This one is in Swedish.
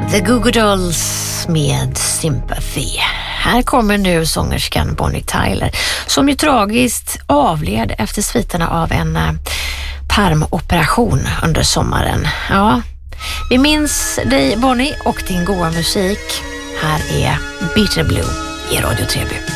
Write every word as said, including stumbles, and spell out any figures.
The Goo Goo Dolls med Sympathy. Här kommer nu sångerskan Bonnie Tyler, som ju tragiskt avled efter sviterna av en uh, tarmoperation under sommaren. Ja, vi minns dig Bonnie och din goa musik. Här är Bitter Blue i Radio tre B.